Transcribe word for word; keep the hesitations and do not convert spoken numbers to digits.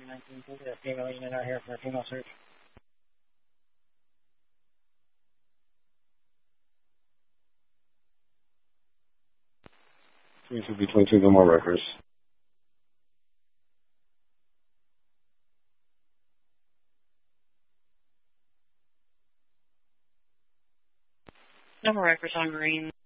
nineteen fifty, a female unit out here for a female search. three fifty, twenty-two, no more records. No more records on green.